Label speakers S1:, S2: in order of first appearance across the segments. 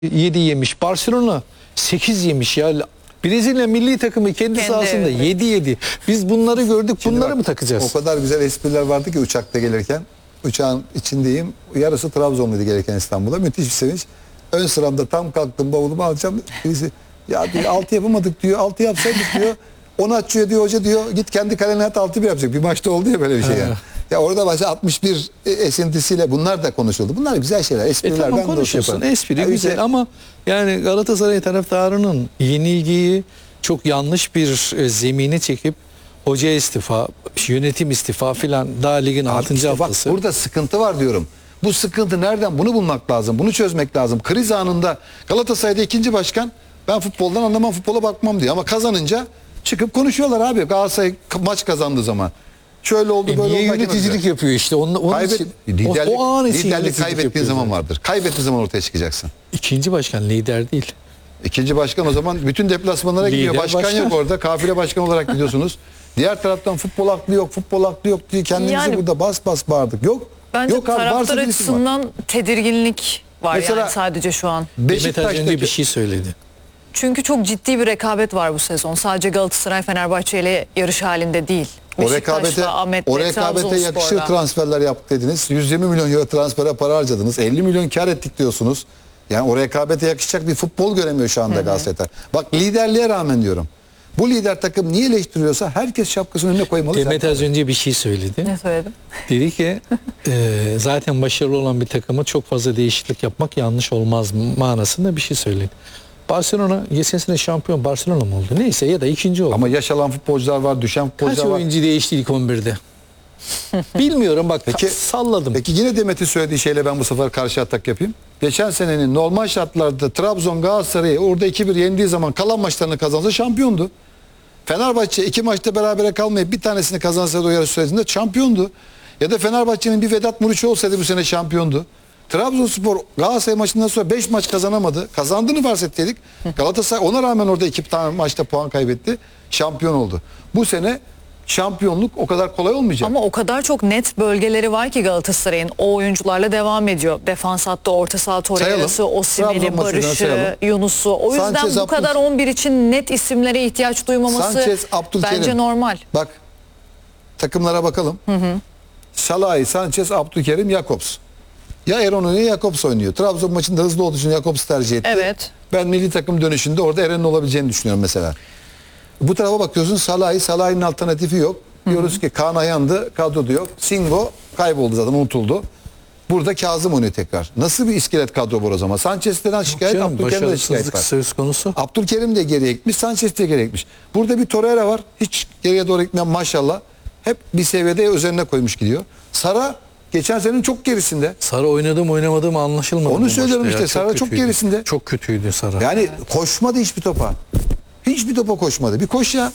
S1: 7 yemiş. Barcelona 8 yemiş ya. Brezilya milli takımı kendi sahasında 7-7. Biz bunları gördük.
S2: Şimdi
S1: bunları
S2: bak,
S1: mı takacağız?
S2: O kadar güzel espriler vardı ki uçakta gelirken. Uçağın içindeyim. Yarısı Trabzonluydu gelirken İstanbul'a. Müthiş bir sevinç. Ön sıramda tam kalktım, bavulumu alacağım. Birisi ya diyor 6 yapamadık diyor. 6 yapsaydık diyor. 10 açıyor diyor hoca diyor. Git kendi kalene at 6-1 yapacak. Bir maçta oldu ya böyle bir şey yani. Ya orada başta 61 esintisiyle bunlar da konuşuldu. Bunlar güzel şeyler. Espriler
S1: Tamam,
S2: ben de
S1: konuşuyorsun. Espri
S2: ya
S1: güzel
S2: işte,
S1: ama yani Galatasaray taraftarının yenilgiyi çok yanlış bir zemine çekip hoca istifa, yönetim istifa filan daha ligin 6.
S2: işte
S1: haftası.
S2: bak, burada sıkıntı var diyorum. Bu sıkıntı nereden? Bunu bulmak lazım. Bunu çözmek lazım. Kriz anında Galatasaray'da ikinci başkan ben futboldan anlamam, futbola bakmam diyor. Ama kazanınca çıkıp konuşuyorlar abi. Galatasaray maç kazandığı zaman. Şöyle oldu böyle
S1: Niye
S2: oldu.
S1: yöneticilik yapıyor işte. Onun için,
S2: liderlik,
S1: o an için
S2: liderlik
S1: yöneticilik
S2: kaybettiğin
S1: yapıyor
S2: zaman
S1: zaten.
S2: vardır. Kaybettiğin zaman ortaya çıkacaksın.
S1: İkinci başkan lider değil.
S2: İkinci başkan o zaman bütün deplasmanlara gidiyor.
S1: Lider
S2: Başkan
S1: başkan.
S2: yok orada. Kafile başkan olarak gidiyorsunuz. Diğer taraftan futbol aklı yok, futbol aklı yok diye kendimizi
S3: Yani,
S2: burada bas bas bağırdık. Yok.
S3: Bence
S2: yok abi,
S3: taraftar
S2: varsa birisi var.
S3: açısından tedirginlik var
S2: Mesela-
S3: yani sadece şu an.
S1: Mehmet az
S2: Beşiktaş'taki
S1: önce bir şey söyledi.
S3: Çünkü çok ciddi bir rekabet var bu sezon. Sadece Galatasaray Fenerbahçe ile yarış halinde değil.
S2: o rekabete, o rekabete yakışır transferler yaptık dediniz. 120 milyon euro transfere para harcadınız. 50 milyon kar ettik diyorsunuz. Yani o rekabete yakışacak bir futbol göremiyor şu anda Galatasaray. Bak liderliğe rağmen diyorum. Bu lider takım niye eleştiriyorsa herkes şapkasının önüne koymalı.
S1: Mehmet az önce bir şey söyledi.
S3: Ne söyledim?
S1: Dedi ki zaten başarılı olan bir takımı çok fazla değişiklik yapmak yanlış olmaz manasında bir şey söyledi. Barcelona geçen sene şampiyon Barcelona mı oldu? Neyse ya da ikinci oldu.
S2: Ama yaş alan futbolcular var, düşen
S1: Kaç
S2: futbolcular var.
S1: oyuncu değişti ilk 11'de? Bilmiyorum bak
S2: Peki-
S1: salladım.
S2: Peki yine Demet'in söylediği şeyle ben bu sefer karşı atak yapayım. Geçen senenin normal şartlarda Trabzon Galatasaray'ı orada 2-1 yendiği zaman kalan maçlarını kazansa şampiyondu. Fenerbahçe 2 maçta berabere kalmayıp bir tanesini kazansaydı o yarış sürecinde şampiyondu. Ya da Fenerbahçe'nin bir Vedat Muriç'i olsaydı bu sene şampiyondu. Trabzonspor Galatasaray maçından sonra 5 maç kazanamadı. Kazandığını varsaydık. Galatasaray ona rağmen orada 2 tane maçta puan kaybetti. Şampiyon oldu. Bu sene şampiyonluk o kadar kolay olmayacak.
S3: Ama o kadar çok net bölgeleri var ki Galatasaray'ın o oyuncularla devam ediyor. Defans hattı, orta saha Torreira'sı,
S2: Sayalım.
S3: Osimhen'i,
S2: Trabzon maçından sayalım.
S3: Barış'ı, Yunus'u. O yüzden
S2: Sanchez,
S3: bu kadar 11 için net isimlere ihtiyaç duymaması
S2: Sanchez, Abdülkerim.
S3: bence normal.
S2: Bak takımlara bakalım. Şalai, Sanchez, Abdülkerim, Jakobs. Ya Eroni ya Jakobs oynuyor. Trabzon maçında hızlı olduğu için Jakobs tercih etti.
S3: Evet.
S2: Ben milli takım dönüşünde orada Eren'in olabileceğini düşünüyorum mesela. Bu tarafa bakıyorsun Salah'ın alternatifi yok. Diyoruz ki Kaan Ayhan'dı, kadroda yok. Singo kayboldu zaten, unutuldu. Burada Kazım oynuyor tekrar. Nasıl bir iskelet kadro var o zaman? Sanchez'den şikayet,
S1: Canım,
S2: Abdülkerim'den şikayet
S1: başarısızlık
S2: var.
S1: söz konusu.
S2: Abdülkerim de geriye gitmiş, Sanchez de geriye gitmiş. Burada bir Torreira var. Hiç geriye doğru gitmeyen maşallah. Hep bir seviyede üzerine koymuş gidiyor. Sara geçen senenin çok gerisinde.
S1: Sara oynadım oynamadım anlaşılmadı.
S2: Onu
S1: bu
S2: söylüyorum
S1: maçta
S2: işte,
S1: ya.
S2: Sara çok
S1: kötüydü.
S2: gerisinde.
S1: Çok kötüydü Sara.
S2: Yani koşmadı hiçbir topa. Hiçbir topa koşmadı. Bir koş ya.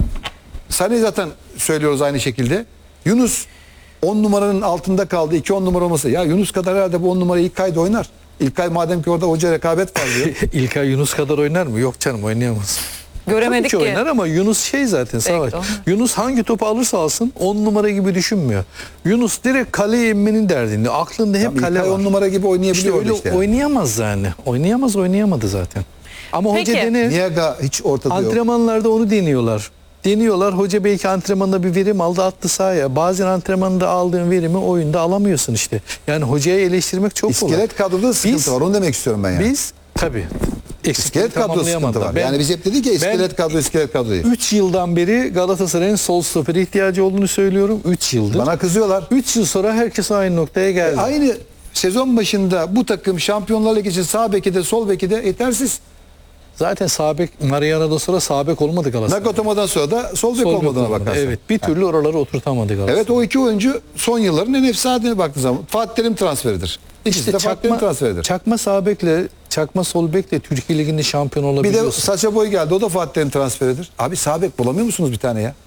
S2: Sané zaten söylüyoruz aynı şekilde. Yunus 10 numaranın altında kaldı. 2-10 numara olmasa. Ya Yunus kadar herhalde bu 10 numarayı İlkay'da oynar. İlkay madem ki orada hoca rekabet var diyor.
S1: İlkay Yunus kadar oynar mı? Yok canım oynayamaz.
S3: Göremedik
S1: Tabii ki
S3: ki.
S1: oynar ama Yunus şey zaten Savaş. Yunus hangi topu alırsa alsın 10 numara gibi düşünmüyor. Yunus direkt kaleye inmenin derdinde. Aklında hep kale
S2: İlkay
S1: var.
S2: 10 numara gibi
S1: İşte
S2: oynayabiliyor
S1: öyle
S2: işte.
S1: oynayamaz yani. Oynayamadı zaten. Ama
S3: Peki.
S1: hoca dener.
S2: Niyaga hiç ortada yok.
S1: Antrenmanlarda onu deniyorlar. Deniyorlar. Hoca belki antrenmanda bir verim aldı attı sahaya. Bazen antrenmanda aldığın verimi oyunda alamıyorsun işte. Yani hocayı eleştirmek çok kolay.
S2: İskelet kadroda sıkıntı var. Onu demek istiyorum ben yani.
S1: Biz tabii.
S2: İskelet kadroda sıkıntı var. Yani biz hep dedik ya iskelet kadro.
S1: 3 yıldan beri Galatasaray'ın sol stopere ihtiyacı olduğunu söylüyorum. 3 yıldır.
S2: Bana kızıyorlar.
S1: 3 yıl sonra herkes aynı noktaya geldi.
S2: Aynı sezon başında bu takım Şampiyonlar Ligi için sağ beki de sol beki de yetersiz.
S1: Zaten sağ bek Mariano'dan sonra sağ bek olmadı Galatasaray.
S2: Nagatomo'dan sonra da sol bek
S1: Sol bek
S2: olmadığına
S1: olmadı.
S2: bakarsan.
S1: Evet, bir türlü oraları oturtamadı Galatasaray.
S2: Evet, o iki oyuncu son yılların en efsanelerine baktığın zaman Fatih Terim transferidir. İkisi
S1: İşte
S2: de Fatih Terim transferidir.
S1: çakma sağ bekle, çakma sol bekle Türkiye Ligi'nde şampiyon
S2: Bir de
S1: olabiliyorsun.
S2: Sacha Boy geldi. O da Fatih Terim transferidir. Abi sağ bek bulamıyor musunuz bir tane ya?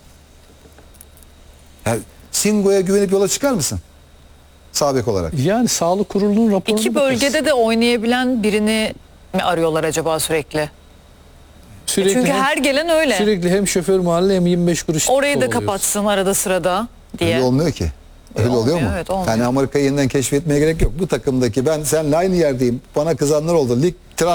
S2: Yani Singo'ya güvenip yola çıkar mısın? Sağ bek olarak.
S1: Yani sağlık kurulunun raporunu
S3: İki bölgede de oynayabilen birini mi arıyorlar acaba sürekli?
S1: sürekli
S3: Çünkü
S1: hem,
S3: her gelen öyle.
S1: sürekli hem şoför mahalle hem 25 kuruş.
S3: Orayı da
S1: kovalıyorsun.
S3: kapatsın arada sırada diye.
S2: Öyle olmuyor ki. Öyle
S3: Olmuyor,
S2: oluyor mu?
S3: evet, olmuyor.
S2: Yani Amerika'yı yeniden keşfetmeye gerek yok. Bu takımdaki ben seninle aynı yerdeyim. Bana kızanlar oldu. Lig